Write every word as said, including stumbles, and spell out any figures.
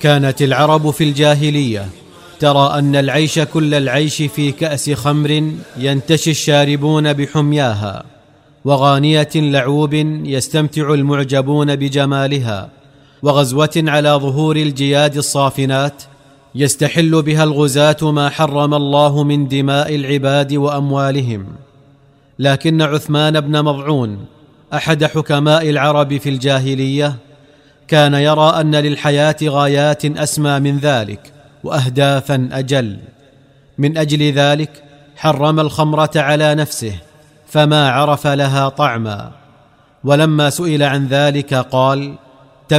كانت العرب في الجاهلية ترى أن العيش كل العيش في كأس خمر ينتشي الشاربون بحمياها، وغانية لعوب يستمتع المعجبون بجمالها، وغزوة على ظهور الجياد الصافنات يستحل بها الغزاة ما حرم الله من دماء العباد وأموالهم. لكن عثمان بن مضعون أحد حكماء العرب في الجاهلية كان يرى أن للحياة غايات أسمى من ذلك وأهدافا أجل، من أجل ذلك حرم الخمرة على نفسه فما عرف لها طعما، ولما سئل عن ذلك قال: